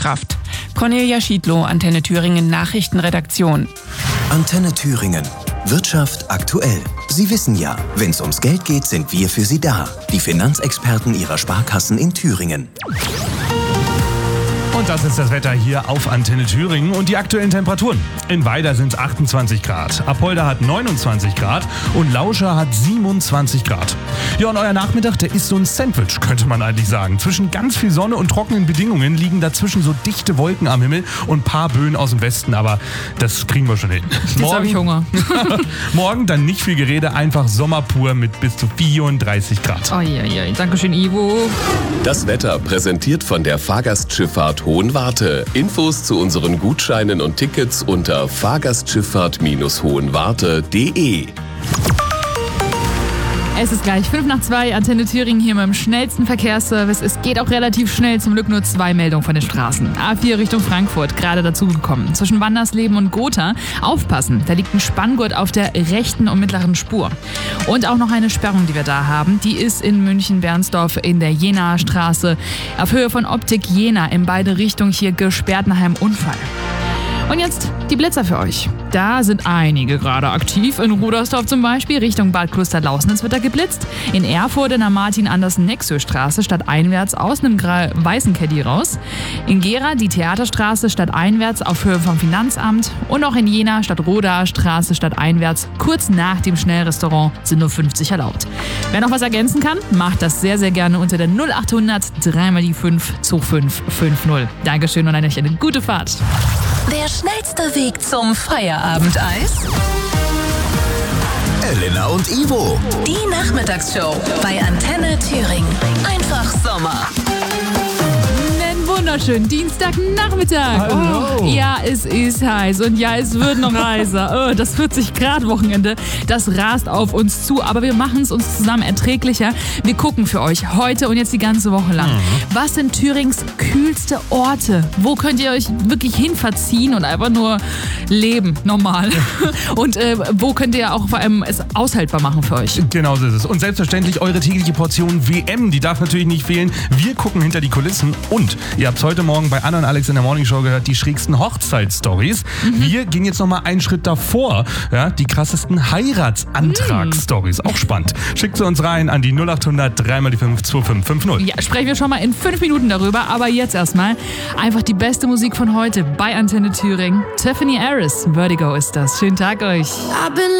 Führungskraft. Cornelia Schiedlow, Antenne Thüringen Nachrichtenredaktion. Antenne Thüringen. Wirtschaft aktuell. Sie wissen ja, wenn es ums Geld geht, sind wir für Sie da. Die Finanzexperten Ihrer Sparkassen in Thüringen. Und das ist das Wetter hier auf Antenne Thüringen und die aktuellen Temperaturen. In Weida sind es 28 Grad, Apolda hat 29 Grad und Lauscha hat 27 Grad. Ja, und euer Nachmittag, der ist so ein Sandwich, könnte man eigentlich sagen. Zwischen ganz viel Sonne und trockenen Bedingungen liegen dazwischen so dichte Wolken am Himmel und ein paar Böen aus dem Westen, aber das kriegen wir schon hin. Jetzt habe ich Hunger. Morgen dann nicht viel Gerede, einfach Sommer pur mit bis zu 34 Grad. Oi, Dankeschön, Ivo. Das Wetter präsentiert von der Fahrgastschifffahrt Hohenwarte. Infos zu unseren Gutscheinen und Tickets unter fahrgastschifffahrt-hohenwarte.de. Es ist gleich 1:05, Antenne Thüringen hier mit dem schnellsten Verkehrsservice. Es geht auch relativ schnell, zum Glück nur 2 Meldungen von den Straßen. A4 Richtung Frankfurt, gerade dazugekommen. Zwischen Wandersleben und Gotha. Aufpassen, da liegt ein Spanngurt auf der rechten und mittleren Spur. Und auch noch eine Sperrung, die wir da haben. Die ist in München-Bernsdorf in der Jenaer Straße. Auf Höhe von Optik Jena in beide Richtungen hier gesperrt nach einem Unfall. Und jetzt die Blitzer für euch. Da sind einige gerade aktiv. In Rudersdorf zum Beispiel, Richtung Bad Kloster-Lausnitz wird da geblitzt. In Erfurt in der Martin-Andersen-Nexö-Straße stadteinwärts aus einem weißen Caddy raus. In Gera die Theaterstraße stadteinwärts auf Höhe vom Finanzamt. Und auch in Jena Stadt-Rodaer Straße stadteinwärts kurz nach dem Schnellrestaurant sind nur 50 erlaubt. Wer noch was ergänzen kann, macht das sehr, sehr gerne unter der 0800 3x5 2550. Dankeschön und eine gute Fahrt. Der schnellste Weg zum Feierabendeis? Elena und Ivo. Die Nachmittagsshow bei Antenne Thüringen. Einfach Sommer. Wunderschön, Dienstagnachmittag. Hallo. Ja, es ist heiß und ja, es wird noch heißer. Das 40-Grad-Wochenende, das rast auf uns zu, aber wir machen es uns zusammen erträglicher. Wir gucken für euch heute und jetzt die ganze Woche lang. Was sind Thürings kühlste Orte? Wo könnt ihr euch wirklich hinverziehen und einfach nur leben, normal? Und wo könnt ihr auch vor allem es aushaltbar machen für euch? Genau so ist es. Und selbstverständlich eure tägliche Portion WM, die darf natürlich nicht fehlen. Wir gucken hinter die Kulissen und ihr habt heute Morgen bei Anna und Alex in der Morningshow gehört, die schrägsten Hochzeitsstories. Wir gehen jetzt nochmal einen Schritt davor. Ja, die krassesten Heiratsantragsstories. Auch spannend. Schickt sie uns rein an die 0800 3x5 2550. Ja, sprechen wir schon mal in 5 Minuten darüber, aber jetzt erstmal einfach die beste Musik von heute bei Antenne Thüringen. Tiffany Harris, Vertigo ist das. Schönen Tag euch.